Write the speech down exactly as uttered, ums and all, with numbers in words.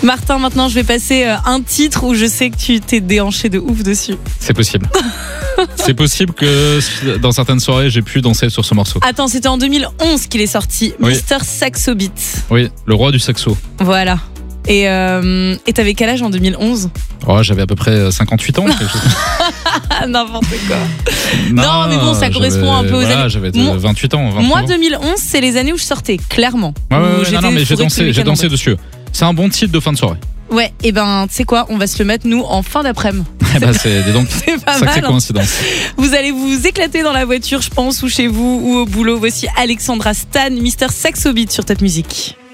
Martin, maintenant je vais passer un titre où je sais que tu t'es déhanché de ouf dessus. C'est possible. C'est possible que dans certaines soirées, j'ai pu danser sur ce morceau. Attends, c'était en deux mille onze qu'il est sorti, Oui. mister Saxo Beat. Oui, le roi du saxo. Voilà. Et euh, et t'avais quel âge en deux mille onze? Oh, j'avais à peu près cinquante-huit ans. quelque chose. Ah, n'importe quoi. Non, mais bon, ça correspond un peu aux voilà, années. J'avais Moi- vingt-huit ans. vingt-neuf Moi, ans. deux mille onze, c'est les années où je sortais, clairement. Ouais, ouais, Où ouais, j'étais non, non, mais j'ai fourrée tous dansé, les j'ai week-ends en dansé boîte. dessus. C'est un bon titre de fin de soirée. Ouais, et ben, tu sais quoi, on va se le mettre, nous, en fin d'après-midi. Eh ben, c'est dis donc C'est pas sacrée mal. Hein. coïncidence. Vous allez vous éclater dans la voiture, je pense, ou chez vous, ou au boulot. Voici Alexandra Stan, mister Saxo Beat sur Top Music.